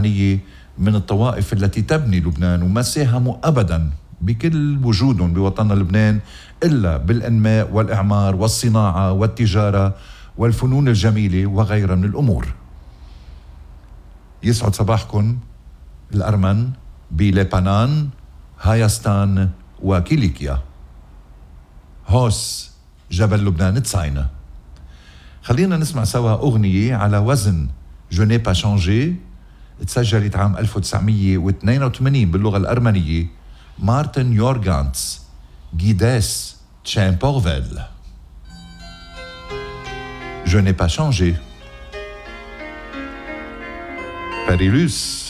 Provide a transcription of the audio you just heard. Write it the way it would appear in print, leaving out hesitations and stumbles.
الأرمنية من الطوائف التي تبني لبنان وما ساهموا أبداً بكل وجودهم بوطننا لبنان إلا بالإنماء والإعمار والصناعة والتجارة والفنون الجميلة وغيرها من الأمور. يسعد صباحكم الأرمن بلبنان، هايستان وكيليكيا. هوس جبل لبنان تساينة. خلينا نسمع سوا أغنية على وزن Je n'ai pas changé، تسجلت عام 1982 باللغة الأرمنية. مارتن يورغانتس Guides Champorvel. Je n'ai pas changé. Perilus.